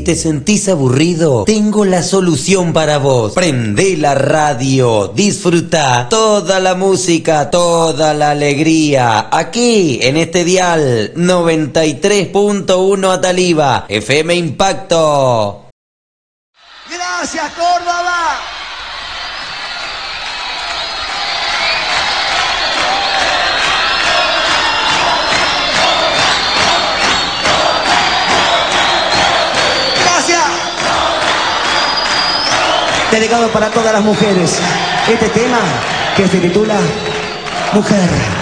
y te sentís aburrido, tengo la solución para vos. Prendé la radio, disfruta toda la música, toda la alegría. Aquí, en este dial 93.1 Ataliva, FM Impacto. Gracias, Córdoba. Dedicado para todas las mujeres. Este tema que se titula Mujer.